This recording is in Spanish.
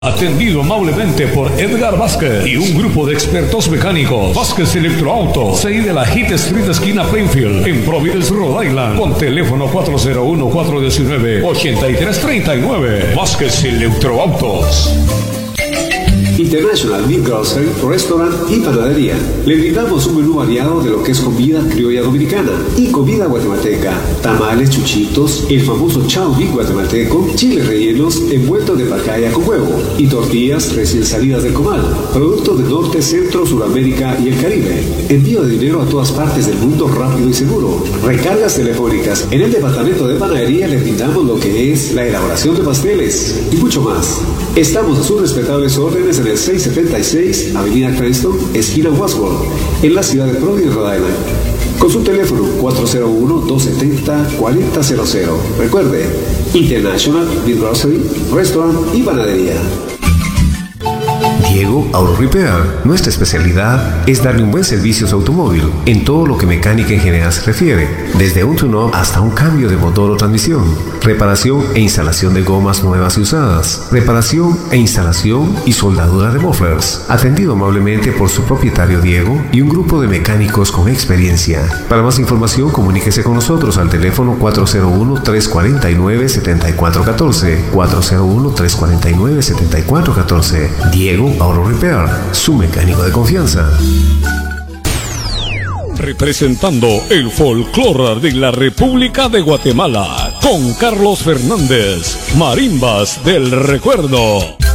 Atendido amablemente por Edgar Vázquez y un grupo de expertos mecánicos. Vázquez Electroauto, 6 de la Heath Street, esquina Plainfield, en Providence, Rhode Island, con teléfono 401-419-8339. Vázquez Electroautos. International Meat Grocery, Restaurant y Panadería. Le brindamos un menú variado de lo que es comida criolla dominicana y comida guatemalteca. Tamales, chuchitos, el famoso chao big guatemalteco, chiles rellenos envueltos de pacaya con huevo y tortillas recién salidas del comal. Productos del norte, centro, Sudamérica y el Caribe. Envío de dinero a todas partes del mundo rápido y seguro. Recargas telefónicas. En el departamento de panadería le brindamos lo que es la elaboración de pasteles y mucho más. Estamos a sus respetables órdenes en el 676 Avenida Cranston, esquina Wadsworth, en la ciudad de Providence, Rhode Island. Con su teléfono 401-270-4000. Recuerde, International Meat Grocery, Restaurant y Panadería. Diego Auto Repair. Nuestra especialidad es darle un buen servicio a su automóvil en todo lo que mecánica en general se refiere, desde un tune-up hasta un cambio de motor o transmisión, reparación e instalación de gomas nuevas y usadas, reparación e instalación y soldadura de mufflers, atendido amablemente por su propietario Diego y un grupo de mecánicos con experiencia. Para más información, comuníquese con nosotros al teléfono 401-349-7414, 401-349-7414. Diego Auto Repair, su mecánico de confianza. Representando el folclore de la República de Guatemala, con Carlos Fernández, Marimbas del Recuerdo.